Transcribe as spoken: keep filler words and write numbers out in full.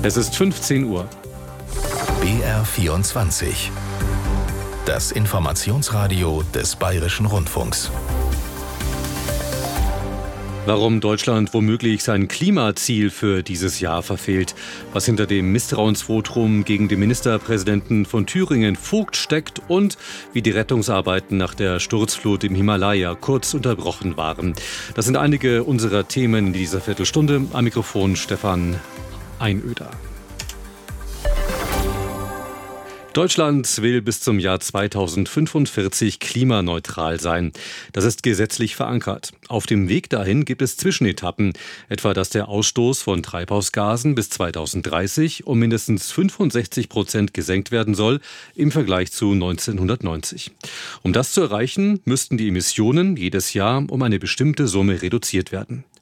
Es ist fünfzehn Uhr. B R vierundzwanzig. Das Informationsradio des Bayerischen Rundfunks. Warum Deutschland womöglich sein Klimaziel für dieses Jahr verfehlt, was hinter dem Misstrauensvotum gegen den Ministerpräsidenten von Thüringen Vogt steckt und wie die Rettungsarbeiten nach der Sturzflut im Himalaya kurz unterbrochen waren. Das sind einige unserer Themen in dieser Viertelstunde. Am Mikrofon Stefan Einöder. Deutschland will bis zum Jahr zweitausendfünfundvierzig klimaneutral sein. Das ist gesetzlich verankert. Auf dem Weg dahin gibt es Zwischenetappen, etwa dass der Ausstoß von Treibhausgasen bis zweitausenddreißig um mindestens fünfundsechzig Prozent gesenkt werden soll im Vergleich zu neunzehnhundertneunzig. Um das zu erreichen, müssten die Emissionen jedes Jahr um eine bestimmte Summe reduziert werden.